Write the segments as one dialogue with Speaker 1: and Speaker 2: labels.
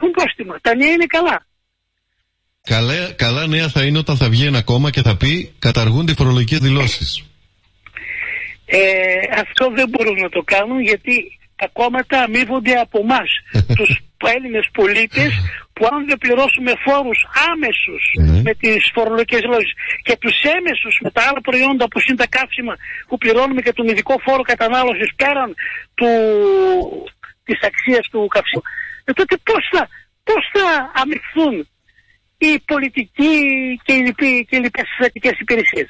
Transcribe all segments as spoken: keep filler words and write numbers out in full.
Speaker 1: έχουν πρόστιμα. Τα νέα είναι καλά.
Speaker 2: Καλά, καλά νέα θα είναι όταν θα βγει ένα κόμμα και θα πει καταργούνται οι φορολογικές δηλώσεις.
Speaker 1: Ε, αυτό δεν μπορούν να το κάνουν, γιατί τα κόμματα αμείβονται από εμάς, τους Έλληνες πολίτες, που αν δεν πληρώσουμε φόρους άμεσους mm. με τις φορολογικές δηλώσεις και τους έμεσους με τα άλλα προϊόντα που είναι τα καύσιμα που πληρώνουμε και τον ειδικό φόρο κατανάλωσης πέραν του, της αξίας του καυσίμου, ε, τότε πώς θα, πώς θα αμυφθούν οι πολιτικοί και οι, λοιποί, και οι λοιπές κρατικές υπηρεσίες.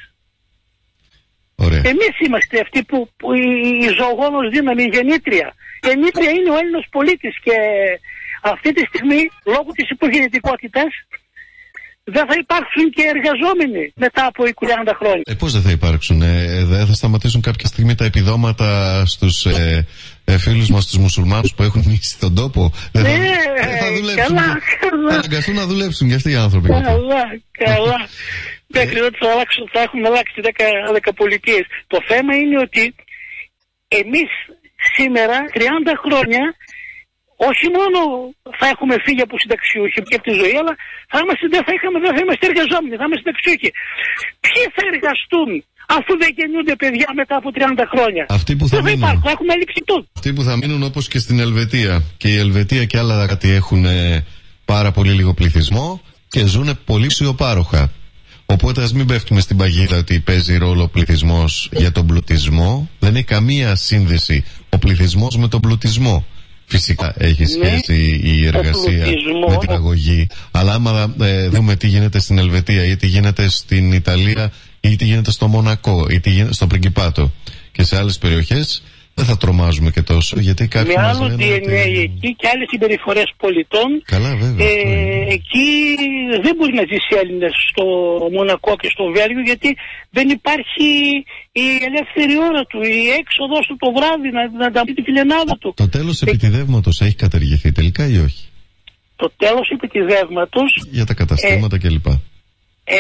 Speaker 2: Ωραία.
Speaker 1: Εμείς είμαστε αυτοί που, που η, η ζωογόνος δύναμη, η γεννήτρια. Η γεννήτρια είναι ο Έλληνας πολίτης και αυτή τη στιγμή, λόγω της υπογεννητικότητας, δεν θα υπάρξουν και εργαζόμενοι μετά από είκοσι χρόνια.
Speaker 2: Ε, πώς δεν θα υπάρξουν, ε, δεν θα σταματήσουν κάποια στιγμή τα επιδόματα στους ε, ε, φίλους μας τους μουσουλμάνους που έχουν μείνει στον τόπο.
Speaker 1: Ναι,
Speaker 2: δεν θα, ε, θα δουλέψουν.
Speaker 1: καλά, καλά.
Speaker 2: Θα αναγκαστούν να δουλέψουν και αυτοί οι άνθρωποι.
Speaker 1: Καλά, καλά. Μέχρι ότι θα, θα έχουμε αλλάξει δέκα πολιτείες. Το θέμα είναι ότι εμείς σήμερα, τριάντα χρόνια, όχι μόνο θα έχουμε φύγει από συνταξιούχοι και από τη ζωή, αλλά θα είμαστε, δεν, θα είχαμε, δεν θα είμαστε εργαζόμενοι, θα είμαστε συνταξιούχοι. Ποιοι θα εργαστούν αφού δεν γεννιούνται παιδιά μετά από τριάντα χρόνια?
Speaker 2: Αυτοί που θα
Speaker 1: δεν θα
Speaker 2: μείνουν.
Speaker 1: υπάρχουν, θα έχουμε έλλειψη του.
Speaker 2: Αυτοί που θα μείνουν, όπως και στην Ελβετία. Και η Ελβετία και άλλα κάτι έχουν ε, πάρα πολύ λίγο πληθυσμό και ζουν πολύ ψιοπάροχα. Οπότε ας μην πέφτουμε στην παγίδα ότι παίζει ρόλο ο πληθυσμός για τον πλουτισμό. Δεν έχει καμία σύνδεση ο πληθυσμός με τον πλουτισμό. Φυσικά έχει σχέση ναι, η εργασία με την αγωγή. Αλλά άμα ε, δούμε τι γίνεται στην Ελβετία ή τι γίνεται στην Ιταλία ή τι γίνεται στο Μονακό ή τι γίνεται στο Πριγκιπάτο και σε άλλες περιοχές, δεν θα τρομάζουμε και τόσο, γιατί κάποιοι
Speaker 1: με
Speaker 2: μας
Speaker 1: άλλο
Speaker 2: λένε
Speaker 1: ντι εν έι ότι... εκεί και άλλες συμπεριφορές πολιτών.
Speaker 2: Καλά, βέβαια.
Speaker 1: Ε, εκεί δεν μπορεί να ζήσει Έλληνες στο Μονακό και στο Βέλγιο, γιατί δεν υπάρχει η ελεύθερη ώρα του, η έξοδος του το βράδυ να, να τα πει τη φιλενάδα του.
Speaker 2: Το τέλος ε... επιτιδεύματος έχει καταργηθεί τελικά ή όχι?
Speaker 1: Το τέλος επιτιδεύματος
Speaker 2: για τα καταστήματα ε, κλπ.
Speaker 1: Ε,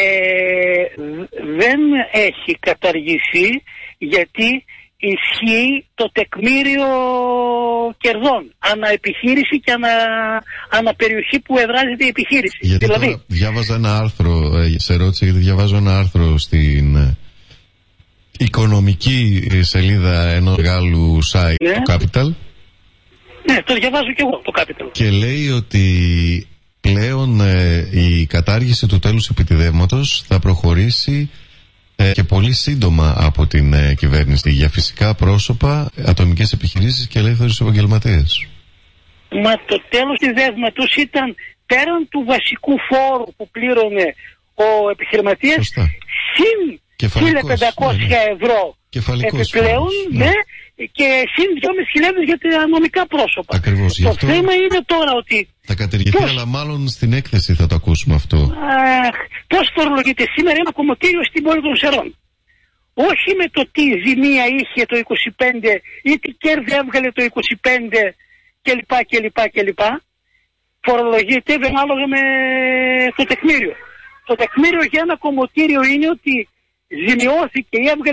Speaker 1: δεν έχει καταργηθεί, γιατί ισχύει το τεκμήριο κερδών αναεπιχείρηση και ανα, αναπεριοχή που εδράζεται η επιχείρηση.
Speaker 2: Γιατί
Speaker 1: δηλαδή,
Speaker 2: τώρα διάβαζα ένα άρθρο, σε ρώτησα γιατί διαβάζω ένα άρθρο στην ε, οικονομική σελίδα ενός μεγάλου site, ναι, το Capital.
Speaker 1: Ναι, το διαβάζω και εγώ το Capital.
Speaker 2: Και λέει ότι πλέον ε, η κατάργηση του τέλους επιτιδεύματος θα προχωρήσει Ε, και πολύ σύντομα από την ε, κυβέρνηση για φυσικά πρόσωπα, ατομικές επιχειρήσεις και ελεύθερους επαγγελματίες.
Speaker 1: Μα το τέλος του δεύματος ήταν πέραν του βασικού φόρου που πλήρωνε ο επιχειρηματίας, συν χίλια πεντακόσια ευρώ επιπλέον, ναι, ναι, και συν δυόμισι χιλιάδες για τα νομικά πρόσωπα.
Speaker 2: Ακριβώς,
Speaker 1: το αυτό θέμα είναι τώρα ότι
Speaker 2: θα κατεργηθεί, πώς... αλλά μάλλον στην έκθεση θα το ακούσουμε αυτό.
Speaker 1: Αχ, πώς φορολογείται σήμερα ένα κομμωτήριο στην πόλη των Σερών? Όχι με το τι ζημία είχε το είκοσι πέντε ή τι κέρδη έβγαλε το είκοσι πέντε κλπ. κλπ, κλπ. Φορολογείται ανάλογα με το τεκμήριο. Το τεκμήριο για ένα κομμωτήριο είναι ότι ζημιώθηκε ή έβγαλε